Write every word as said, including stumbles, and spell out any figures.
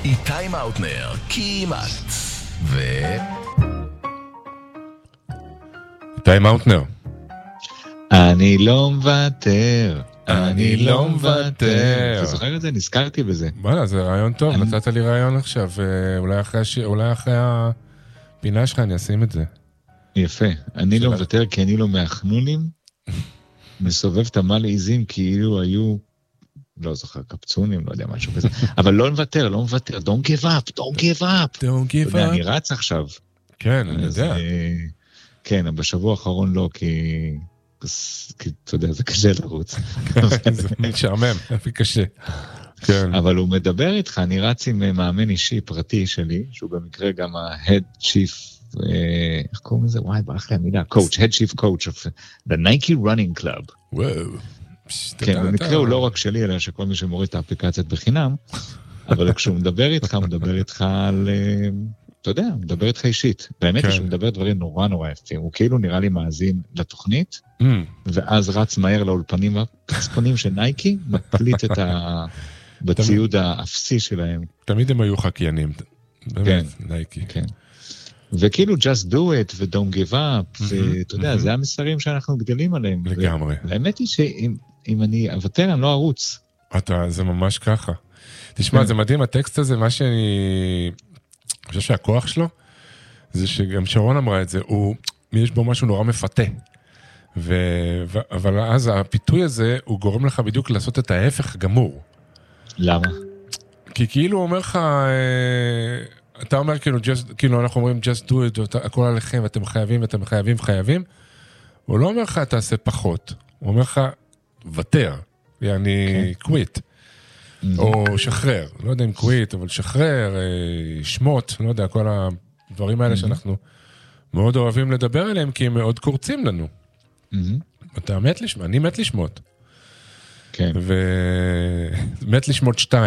איתי מאוטנר, כמעט. ו... איתי מאוטנר. אני לא מוותר. אני לא מוותר. אתה זוכר את זה? נזכרתי בזה. בוא'נה, זה רעיון טוב, נתת לי רעיון עכשיו, אולי אחרי השיר, אולי אחרי הפינה שלך אני אשים את זה. יפה. אני לא מוותר כי אני לא מהחנונים. מסובב את המל עיזים כאילו היו, לא זוכר, קפצונים, לא יודע משהו כזה. אבל לא מוותר, לא מוותר. Don't give up, don't give up. Don't give up. אני רץ עכשיו. כן, אני יודע. כן, בשבוע האחרון לא, כי... כי אתה יודע, זה קשה לרוץ. זה משעמם, זה קשה. אבל הוא מדבר איתך, אני רץ עם מאמן אישי פרטי שלי, שהוא במקרה גם ה-Head Chief, איך קוראים לזה? וואי, ברח לי המילה, Coach, Head Chief Coach of the Nike Running Club. וואו. כן, במקרה הוא לא רק שלי, אלא שכל מי שמוריד את האפליקציות בחינם, אבל כשהוא מדבר איתך, הוא מדבר איתך על... אתה יודע, הוא מדבר איתך אישית. באמת היא שהוא מדבר דברים נורא נורא יפים. הוא כאילו נראה לי מאזין לתוכנית, ואז רץ מהר לאולפנים הפצפונים של נייקי, מקליט את ה... בציוד האפסי שלהם. תמיד הם היו חקיינים. באמת, נייקי. כן. וכאילו just do it ו-don't give up, ואתה יודע, זה המסרים שאנחנו גדלים עליהם. לגמרי. האמת היא שאם אני אוותר, אני לא ארוץ. זה ממש ככה. תשמע, זה מדהים, הטקסט הזה, מה שאני... אני חושב שהכוח שלו, זה שגם שרון אמרה את זה, הוא, יש בו משהו נורא מפתה. ו, ו, אבל אז הפיתוי הזה, הוא גורם לך בדיוק לעשות את ההפך גמור. למה? כי כאילו הוא אומר לך, אתה אומר כאילו, just, כאילו אנחנו אומרים, just do it, הכל עליכם, אתם חייבים, אתם חייבים, חייבים. הוא לא אומר לך, תעשה פחות. הוא אומר לך, ותר, יעני, quit. או שחרר, לא יודע אם קוויט, אבל שחרר, שמות, לא יודע, כל הדברים האלה שאנחנו מאוד אוהבים לדבר עליהם, כי הם מאוד קורצים לנו. אתה מת לשמות, אני מת לשמות. כן. ומת לשמות שתיים.